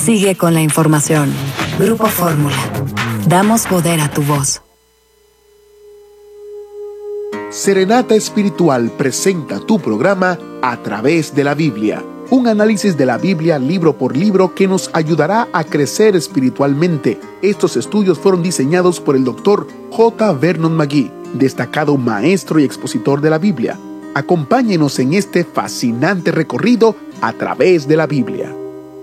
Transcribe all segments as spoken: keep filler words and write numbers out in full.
Sigue con la información. Grupo Fórmula. Damos poder a tu voz. Serenata Espiritual presenta tu programa A Través de la Biblia. Un análisis de la Biblia libro por libro que nos ayudará a crecer espiritualmente. Estos estudios fueron diseñados por el doctor J. Vernon McGee, destacado maestro y expositor de la Biblia. Acompáñenos en este fascinante recorrido a través de la Biblia.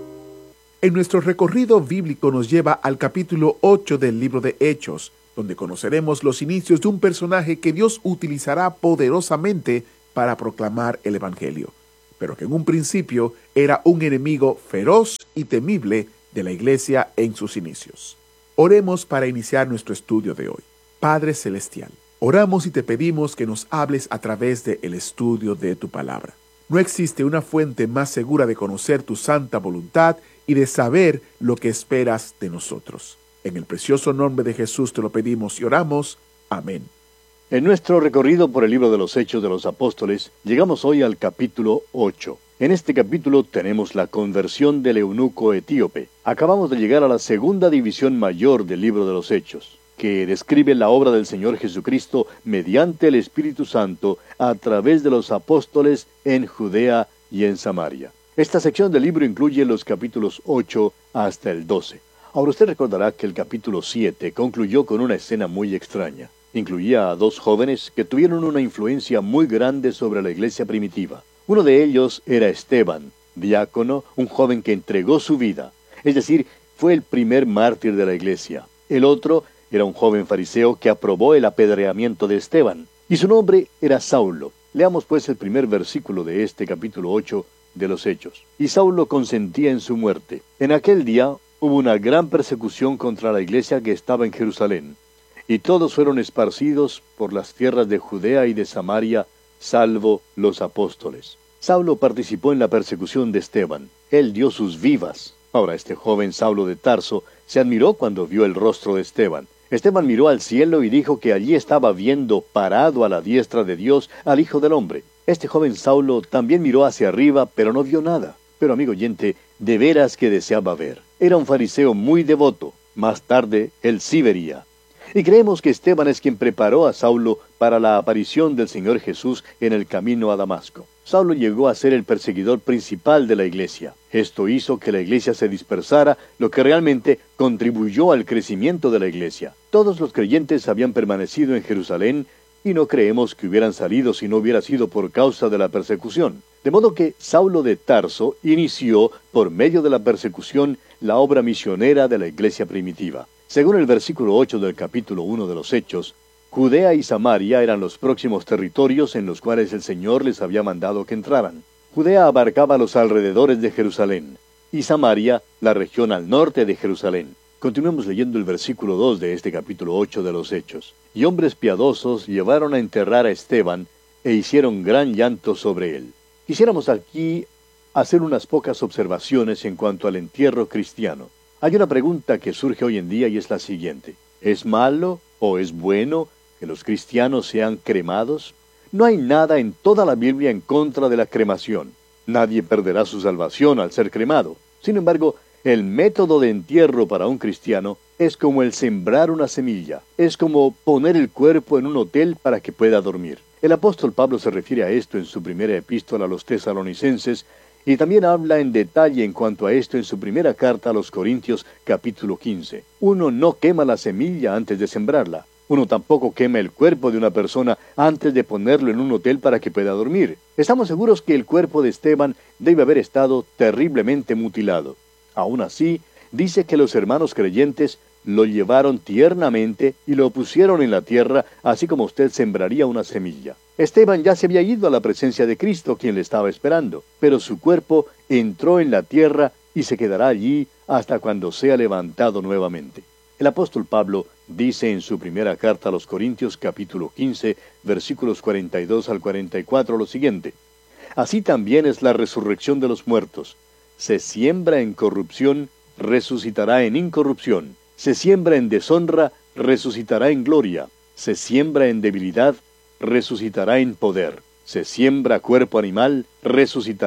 En nuestro recorrido bíblico nos lleva al capítulo ocho del libro de Hechos, donde conoceremos los inicios de un personaje que Dios utilizará poderosamente para proclamar el Evangelio, pero que en un principio era un enemigo feroz y temible de la iglesia en sus inicios. Oremos para iniciar nuestro estudio de hoy. Padre Celestial, oramos y te pedimos que nos hables a través del estudio de tu palabra. No existe una fuente más segura de conocer tu santa voluntad y de saber lo que esperas de nosotros. En el precioso nombre de Jesús te lo pedimos y oramos. Amén. En nuestro recorrido por el libro de los Hechos de los Apóstoles, llegamos hoy al capítulo ocho. En este capítulo tenemos la conversión del eunuco etíope. Acabamos de llegar a la segunda división mayor del libro de los Hechos, que describe la obra del Señor Jesucristo mediante el Espíritu Santo a través de los apóstoles en Judea y en Samaria. Esta sección del libro incluye los capítulos ocho hasta el doce. Ahora usted recordará que el capítulo siete concluyó con una escena muy extraña. Incluía a dos jóvenes que tuvieron una influencia muy grande sobre la iglesia primitiva. Uno de ellos era Esteban, diácono, un joven que entregó su vida, es decir, fue el primer mártir de la iglesia. El otro era un joven fariseo que aprobó el apedreamiento de Esteban, y su nombre era Saulo. Leamos pues el primer versículo de este capítulo ocho de los Hechos. Y Saulo consentía en su muerte. En aquel día hubo una gran persecución contra la iglesia que estaba en Jerusalén, y todos fueron esparcidos por las tierras de Judea y de Samaria, salvo los apóstoles. Saulo participó en la persecución de Esteban. Él dio sus vivas. Ahora este joven Saulo de Tarso se admiró cuando vio el rostro de Esteban. Esteban miró al cielo y dijo que allí estaba viendo parado a la diestra de Dios al Hijo del Hombre. Este joven Saulo también miró hacia arriba, pero no vio nada. Pero amigo oyente, de veras que deseaba ver. Era un fariseo muy devoto. Más tarde, él sí vería. Y creemos que Esteban es quien preparó a Saulo para la aparición del Señor Jesús en el camino a Damasco. Saulo llegó a ser el perseguidor principal de la iglesia. Esto hizo que la iglesia se dispersara, lo que realmente contribuyó al crecimiento de la iglesia. Todos los creyentes habían permanecido en Jerusalén, y no creemos que hubieran salido si no hubiera sido por causa de la persecución. De modo que Saulo de Tarso inició, por medio de la persecución, la obra misionera de la iglesia primitiva. Según el versículo ocho del capítulo uno de los Hechos, Judea y Samaria eran los próximos territorios en los cuales el Señor les había mandado que entraran. Judea abarcaba los alrededores de Jerusalén, y Samaria la región al norte de Jerusalén. Continuemos leyendo el versículo dos de este capítulo ocho de los Hechos. Y hombres piadosos llevaron a enterrar a Esteban, e hicieron gran llanto sobre él. Quisiéramos aquí hacer unas pocas observaciones en cuanto al entierro cristiano. Hay una pregunta que surge hoy en día y es la siguiente. ¿Es malo o es bueno que los cristianos sean cremados? No hay nada en toda la Biblia en contra de la cremación. Nadie perderá su salvación al ser cremado. Sin embargo, el método de entierro para un cristiano es como el sembrar una semilla. Es como poner el cuerpo en un hotel para que pueda dormir. El apóstol Pablo se refiere a esto en su primera epístola a los tesalonicenses, y también habla en detalle en cuanto a esto en su primera carta a los Corintios, capítulo quince. Uno no quema la semilla antes de sembrarla. Uno tampoco quema el cuerpo de una persona antes de ponerlo en un hotel para que pueda dormir. Estamos seguros que el cuerpo de Esteban debe haber estado terriblemente mutilado. Aún así, dice que los hermanos creyentes lo llevaron tiernamente y lo pusieron en la tierra, así como usted sembraría una semilla. Esteban ya se había ido a la presencia de Cristo, quien le estaba esperando, pero su cuerpo entró en la tierra y se quedará allí hasta cuando sea levantado nuevamente. El apóstol Pablo dice en su primera carta a los Corintios, capítulo quince, versículos cuarenta y dos al cuarenta y cuatro, lo siguiente. Así también es la resurrección de los muertos. Se siembra en corrupción, resucitará en incorrupción. Se siembra en deshonra, resucitará en gloria. Se siembra en debilidad, resucitará en poder. Se siembra cuerpo animal, resucitará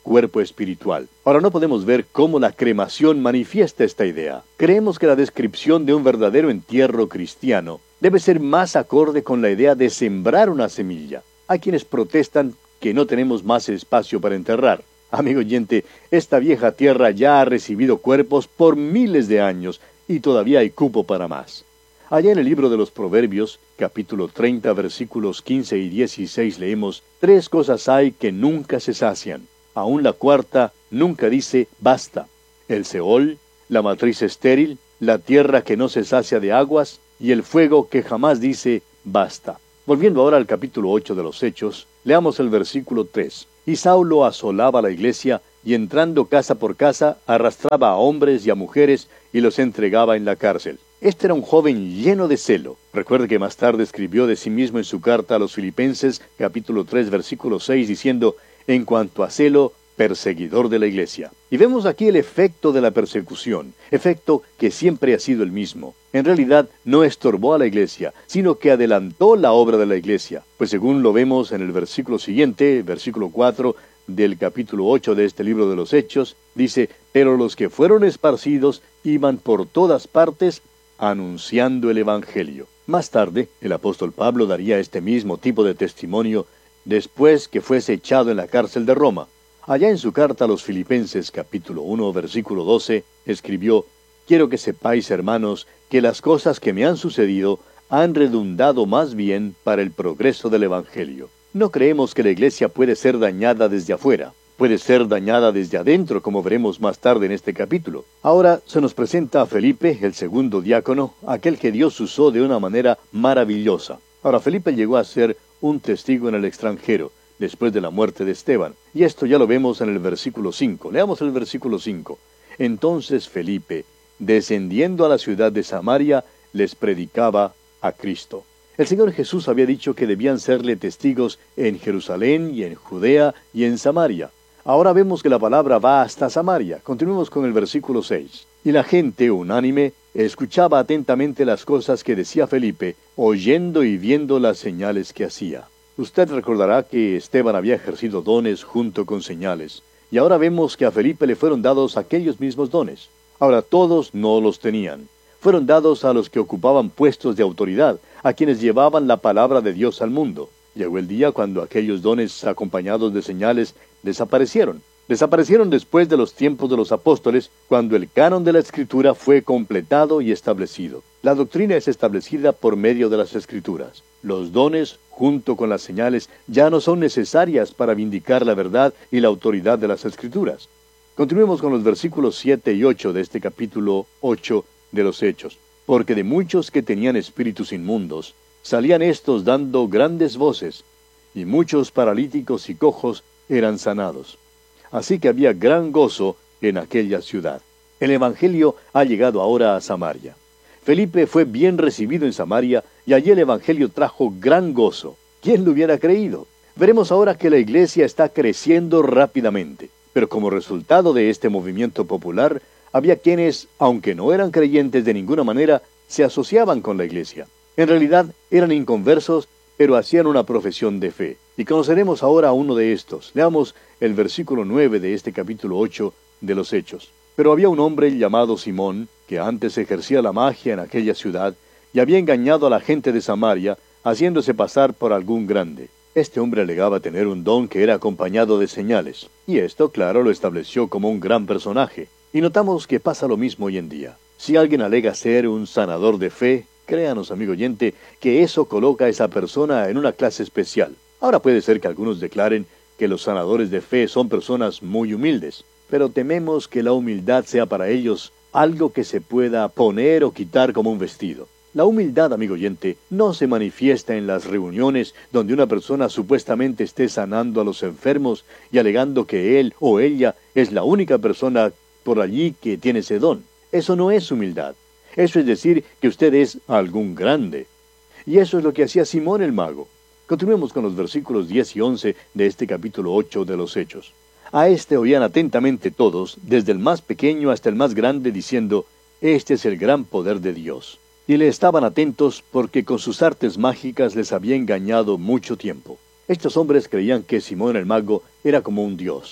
cuerpo espiritual. Ahora no podemos ver cómo la cremación manifiesta esta idea. Creemos que la descripción de un verdadero entierro cristiano debe ser más acorde con la idea de sembrar una semilla. Hay quienes protestan que no tenemos más espacio para enterrar. Amigo oyente, esta vieja tierra ya ha recibido cuerpos por miles de años y todavía hay cupo para más. Allá en el libro de los Proverbios, capítulo treinta, versículos quince y dieciséis, leemos: Tres cosas hay que nunca se sacian. Aún la cuarta nunca dice basta: el Seol, la matriz estéril, la tierra que no se sacia de aguas, y el fuego que jamás dice basta. Volviendo ahora al capítulo ocho de los Hechos, leamos el versículo tres. Y Saulo asolaba la iglesia, y entrando casa por casa, arrastraba a hombres y a mujeres, y los entregaba en la cárcel. Este era un joven lleno de celo. Recuerde que más tarde escribió de sí mismo en su carta a los Filipenses, capítulo tres, versículo seis, diciendo: en cuanto a celo, perseguidor de la iglesia. Y vemos aquí el efecto de la persecución, efecto que siempre ha sido el mismo. En realidad no estorbó a la iglesia, sino que adelantó la obra de la iglesia. Pues según lo vemos en el versículo siguiente, versículo cuatro del capítulo ocho de este libro de los Hechos, dice: pero los que fueron esparcidos iban por todas partes anunciando el Evangelio. Más tarde, el apóstol Pablo daría este mismo tipo de testimonio después que fuese echado en la cárcel de Roma. Allá en su carta a los Filipenses, capítulo uno, versículo doce, escribió: quiero que sepáis, hermanos, que las cosas que me han sucedido han redundado más bien para el progreso del Evangelio. No creemos que la iglesia puede ser dañada desde afuera. Puede ser dañada desde adentro, como veremos más tarde en este capítulo. Ahora se nos presenta a Felipe, el segundo diácono, aquel que Dios usó de una manera maravillosa. Ahora, Felipe llegó a ser un testigo en el extranjero, después de la muerte de Esteban. Y esto ya lo vemos en el versículo cinco. Leamos el versículo cinco. Entonces Felipe, descendiendo a la ciudad de Samaria, les predicaba a Cristo. El Señor Jesús había dicho que debían serle testigos en Jerusalén y en Judea y en Samaria. Ahora vemos que la palabra va hasta Samaria. Continuemos con el versículo seis. Y la gente, unánime, escuchaba atentamente las cosas que decía Felipe, oyendo y viendo las señales que hacía. Usted recordará que Esteban había ejercido dones junto con señales, y ahora vemos que a Felipe le fueron dados aquellos mismos dones. Ahora todos no los tenían. Fueron dados a los que ocupaban puestos de autoridad, a quienes llevaban la palabra de Dios al mundo. Llegó el día cuando aquellos dones acompañados de señales desaparecieron. Desaparecieron después de los tiempos de los apóstoles, cuando el canon de la Escritura fue completado y establecido. La doctrina es establecida por medio de las Escrituras. Los dones, junto con las señales, ya no son necesarias para vindicar la verdad y la autoridad de las Escrituras. Continuemos con los versículos siete y ocho de este capítulo ocho de los Hechos. Porque de muchos que tenían espíritus inmundos, salían éstos dando grandes voces, y muchos paralíticos y cojos eran sanados. Así que había gran gozo en aquella ciudad. El Evangelio ha llegado ahora a Samaria. Felipe fue bien recibido en Samaria, y allí el Evangelio trajo gran gozo. ¿Quién lo hubiera creído? Veremos ahora que la iglesia está creciendo rápidamente. Pero como resultado de este movimiento popular, había quienes, aunque no eran creyentes de ninguna manera, se asociaban con la iglesia. En realidad eran inconversos, pero hacían una profesión de fe. Y conoceremos ahora a uno de estos. Leamos el versículo nueve de este capítulo ocho de los Hechos. Pero había un hombre llamado Simón, que antes ejercía la magia en aquella ciudad, y había engañado a la gente de Samaria, haciéndose pasar por algún grande. Este hombre alegaba tener un don que era acompañado de señales, y esto, claro, lo estableció como un gran personaje. Y notamos que pasa lo mismo hoy en día. Si alguien alega ser un sanador de fe, créanos, amigo oyente, que eso coloca a esa persona en una clase especial. Ahora puede ser que algunos declaren que los sanadores de fe son personas muy humildes, pero tememos que la humildad sea para ellos algo que se pueda poner o quitar como un vestido. La humildad, amigo oyente, no se manifiesta en las reuniones donde una persona supuestamente esté sanando a los enfermos y alegando que él o ella es la única persona por allí que tiene ese don. Eso no es humildad. Eso es decir que usted es algún grande. Y eso es lo que hacía Simón el mago. Continuemos con los versículos diez y once de este capítulo ocho de los Hechos. A este oían atentamente todos, desde el más pequeño hasta el más grande, diciendo: este es el gran poder de Dios. Y le estaban atentos porque con sus artes mágicas les había engañado mucho tiempo. Estos hombres creían que Simón el mago era como un dios.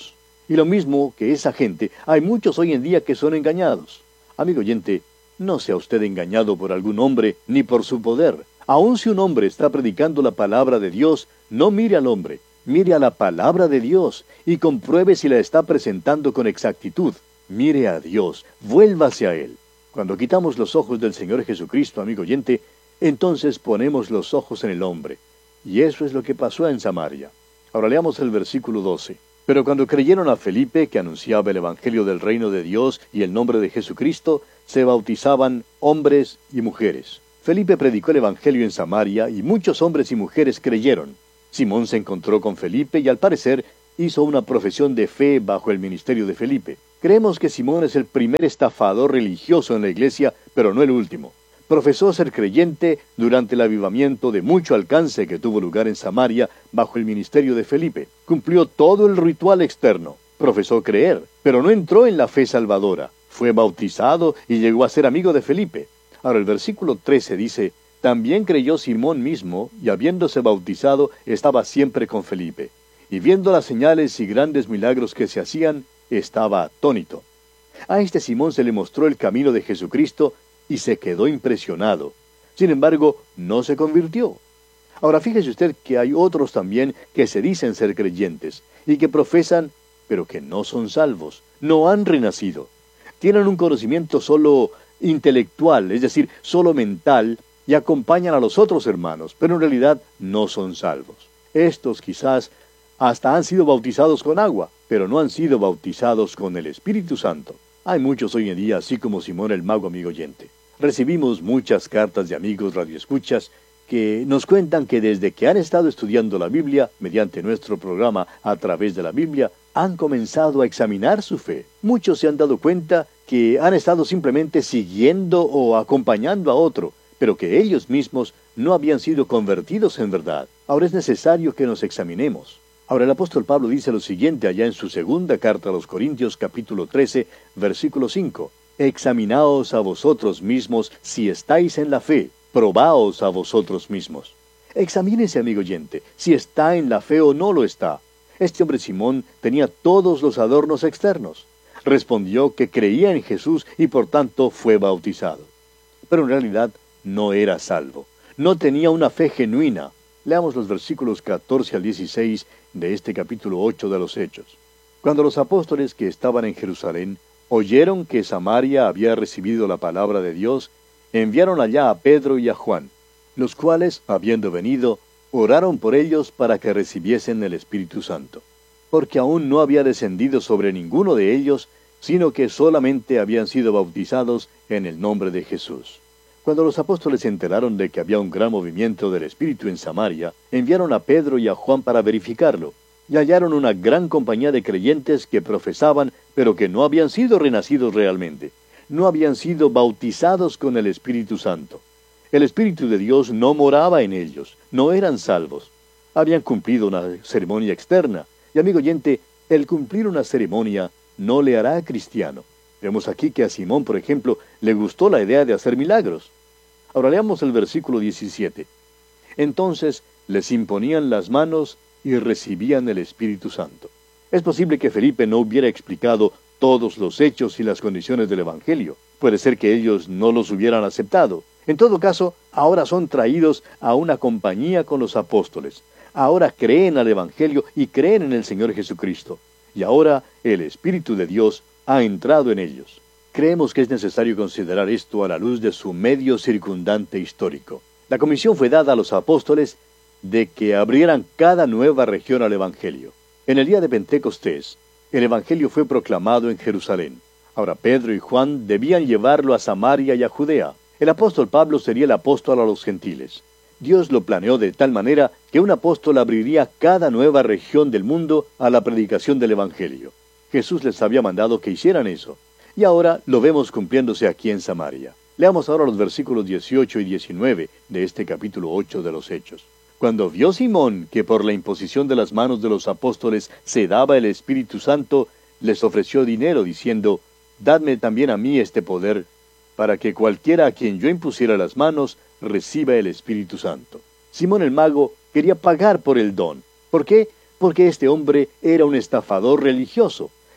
Y lo mismo que esa gente, hay muchos hoy en día que son engañados. Amigo oyente, no sea usted engañado por algún hombre ni por su poder. Aun si un hombre está predicando la palabra de Dios, no mire al hombre, mire a la palabra de Dios y compruebe si la está presentando con exactitud. Mire a Dios, vuélvase a Él. Cuando quitamos los ojos del Señor Jesucristo, amigo oyente, entonces ponemos los ojos en el hombre. Y eso es lo que pasó en Samaria. Ahora leamos el versículo doce. Pero cuando creyeron a Felipe, que anunciaba el Evangelio del reino de Dios y el nombre de Jesucristo, se bautizaban hombres y mujeres. Felipe predicó el Evangelio en Samaria y muchos hombres y mujeres creyeron. Simón se encontró con Felipe y al parecer hizo una profesión de fe bajo el ministerio de Felipe. Creemos que Simón es el primer estafador religioso en la iglesia, pero no el último. Profesó ser creyente durante el avivamiento de mucho alcance que tuvo lugar en Samaria bajo el ministerio de Felipe. Cumplió todo el ritual externo. Profesó creer, pero no entró en la fe salvadora. Fue bautizado y llegó a ser amigo de Felipe. Ahora el versículo trece dice, también creyó Simón mismo, y habiéndose bautizado, estaba siempre con Felipe. Y viendo las señales y grandes milagros que se hacían, estaba atónito. A este Simón se le mostró el camino de Jesucristo, y se quedó impresionado. Sin embargo, no se convirtió. Ahora fíjese usted que hay otros también que se dicen ser creyentes, y que profesan, pero que no son salvos, no han renacido. Tienen un conocimiento solo intelectual, es decir, solo mental, y acompañan a los otros hermanos, pero en realidad no son salvos. Estos quizás hasta han sido bautizados con agua, pero no han sido bautizados con el Espíritu Santo. Hay muchos hoy en día, así como Simón el mago, amigo oyente. Recibimos muchas cartas de amigos radioescuchas que nos cuentan que desde que han estado estudiando la Biblia, mediante nuestro programa A Través de la Biblia, han comenzado a examinar su fe. Muchos se han dado cuenta que han estado simplemente siguiendo o acompañando a otro, pero que ellos mismos no habían sido convertidos en verdad. Ahora es necesario que nos examinemos. Ahora el apóstol Pablo dice lo siguiente allá en su segunda carta a los Corintios, capítulo trece, versículo cinco. Examinaos a vosotros mismos si estáis en la fe, probaos a vosotros mismos. Examínese, amigo oyente, si está en la fe o no lo está. Este hombre Simón tenía todos los adornos externos. Respondió que creía en Jesús y por tanto fue bautizado. Pero en realidad no era salvo. No tenía una fe genuina. Leamos los versículos catorce al dieciséis de este capítulo ocho de los Hechos. Cuando los apóstoles que estaban en Jerusalén oyeron que Samaria había recibido la palabra de Dios, enviaron allá a Pedro y a Juan, los cuales, habiendo venido, oraron por ellos para que recibiesen el Espíritu Santo, porque aún no había descendido sobre ninguno de ellos, sino que solamente habían sido bautizados en el nombre de Jesús. Cuando los apóstoles se enteraron de que había un gran movimiento del Espíritu en Samaria, enviaron a Pedro y a Juan para verificarlo, y hallaron una gran compañía de creyentes que profesaban, pero que no habían sido renacidos realmente. No habían sido bautizados con el Espíritu Santo. El Espíritu de Dios no moraba en ellos, no eran salvos. Habían cumplido una ceremonia externa. Y amigo oyente, el cumplir una ceremonia no le hará cristiano. Vemos aquí que a Simón, por ejemplo, le gustó la idea de hacer milagros. Ahora leamos el versículo diecisiete. Entonces les imponían las manos y recibían el Espíritu Santo. Es posible que Felipe no hubiera explicado todos los hechos y las condiciones del Evangelio. Puede ser que ellos no los hubieran aceptado. En todo caso, ahora son traídos a una compañía con los apóstoles. Ahora creen al Evangelio y creen en el Señor Jesucristo. Y ahora el Espíritu de Dios ha entrado en ellos. Creemos que es necesario considerar esto a la luz de su medio circundante histórico. La comisión fue dada a los apóstoles de que abrieran cada nueva región al Evangelio. En el día de Pentecostés, el Evangelio fue proclamado en Jerusalén. Ahora Pedro y Juan debían llevarlo a Samaria y a Judea. El apóstol Pablo sería el apóstol a los gentiles. Dios lo planeó de tal manera que un apóstol abriría cada nueva región del mundo a la predicación del Evangelio. Jesús les había mandado que hicieran eso. Y ahora lo vemos cumpliéndose aquí en Samaria. Leamos ahora los versículos dieciocho y diecinueve de este capítulo ocho de los Hechos. Cuando vio Simón que por la imposición de las manos de los apóstoles se daba el Espíritu Santo, les ofreció dinero, diciendo, «Dadme también a mí este poder, para que cualquiera a quien yo impusiera las manos reciba el Espíritu Santo». Simón el mago quería pagar por el don. ¿Por qué? Porque este hombre era un estafador religioso.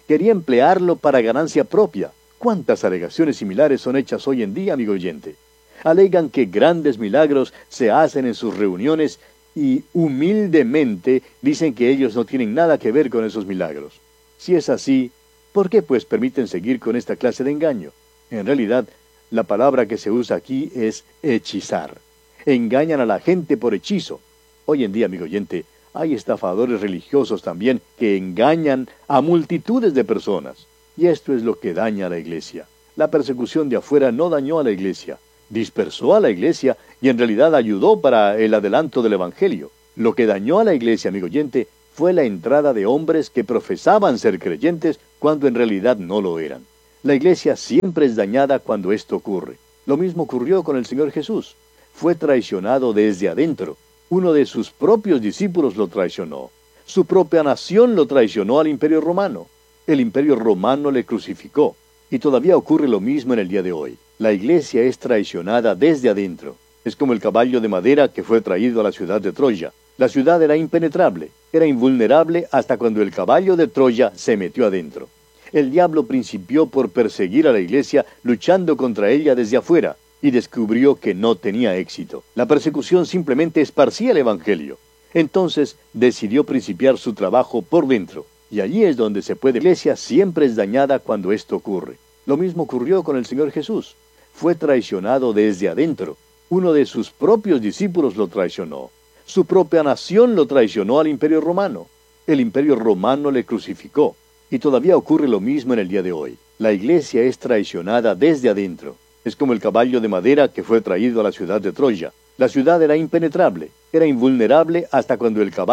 quería emplearlo para ganancia propia. ¿Cuántas alegaciones similares son hechas hoy en día, amigo oyente? Alegan que grandes milagros se hacen en sus reuniones y humildemente dicen que ellos no tienen nada que ver con esos milagros. Si es así, ¿por qué pues permiten seguir con esta clase de engaño? En realidad, la palabra que se usa aquí es hechizar. Engañan a la gente por hechizo. Hoy en día, amigo oyente, hay estafadores religiosos también que engañan a multitudes de personas. Y esto es lo que daña a la iglesia. La persecución de afuera no dañó a la iglesia. Dispersó a la iglesia y en realidad ayudó para el adelanto del Evangelio. Lo que dañó a la iglesia, amigo oyente, fue la entrada de hombres que profesaban ser creyentes cuando en realidad no lo eran. La iglesia siempre es dañada cuando esto ocurre. Lo mismo ocurrió con el Señor Jesús. Fue traicionado desde adentro. Uno de sus propios discípulos lo traicionó. Su propia nación lo traicionó al Imperio Romano. El Imperio Romano le crucificó. Y todavía ocurre lo mismo en el día de hoy. La iglesia es traicionada desde adentro. Es como el caballo de madera que fue traído a la ciudad de Troya. La ciudad era impenetrable, era invulnerable hasta cuando el caballo de Troya se metió adentro. El diablo principió por perseguir a la iglesia luchando contra ella desde afuera y descubrió que no tenía éxito. La persecución simplemente esparcía el Evangelio. Entonces decidió principiar su trabajo por dentro. Y allí es donde se puede. La iglesia siempre es dañada cuando esto ocurre. Lo mismo ocurrió con el Señor Jesús. Fue traicionado desde adentro. Uno de sus propios discípulos lo traicionó. Su propia nación lo traicionó al Imperio Romano. El Imperio Romano le crucificó. Y todavía ocurre lo mismo en el día de hoy. La iglesia es traicionada desde adentro. Es como el caballo de madera que fue traído a la ciudad de Troya. La ciudad era impenetrable, era invulnerable hasta cuando el caballo